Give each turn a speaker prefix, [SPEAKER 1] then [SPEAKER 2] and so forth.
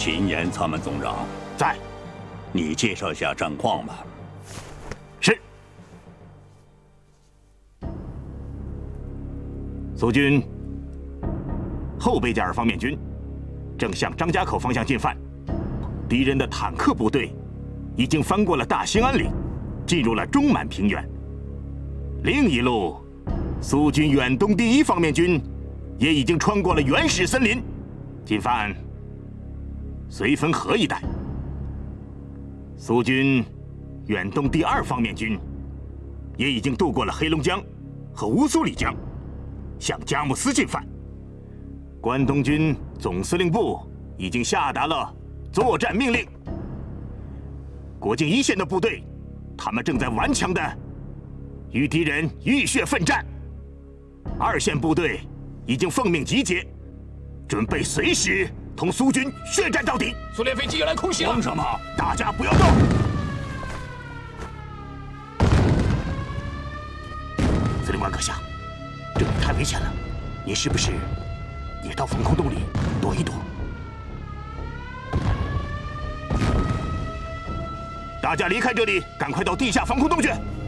[SPEAKER 1] 秦岩参谋总长
[SPEAKER 2] 在。
[SPEAKER 1] 你介绍一下战况吧。
[SPEAKER 2] 是。苏军后贝加尔方面军正向张家口方向进犯，敌人的坦克部队已经翻过了大兴安岭，进入了中满平原。另一路，苏军远东第1方面军也已经穿过了原始森林，进犯绥芬河一带。苏军远东第2方面军也已经渡过了黑龙江和乌苏里江，向佳木斯进犯。关东军总司令部已经下达了作战命令。国境1线的部队，他们正在顽强地与敌人浴血奋战。2线部队已经奉命集结，准备随时同苏军血战到底。
[SPEAKER 3] 苏联飞机要来空袭了！
[SPEAKER 2] 慌什么？大家不要动！司令官阁下，这里太危险了，您是不是也到防空洞里躲一躲？大家离开这里，赶快到地下防空洞去。